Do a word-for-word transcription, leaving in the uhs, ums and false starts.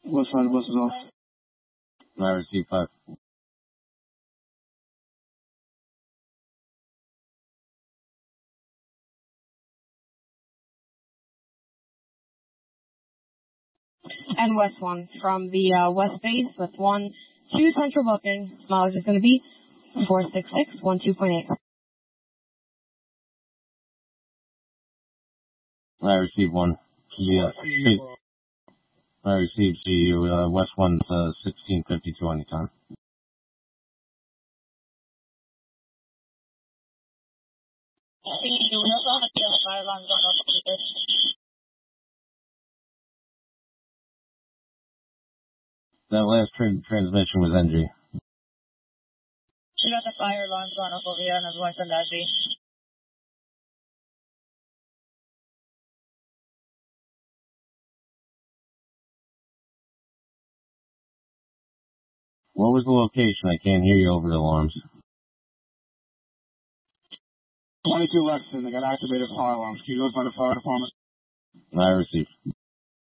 West side of the bus is off. I received five. And West one from the uh, West base with one, two central booking. Mileage is going to be four six six one two point eight. I received one. Yeah. I received C U. Uh, West one's uh, sixteen fifty-two anytime. That last tra- transmission was N G. She got the fire alarms going off over here and everyone's on that B. What was the location? I can't hear you over the alarms. twenty-two Lexington, they got activated fire alarms. Can you notify the fire department? I received.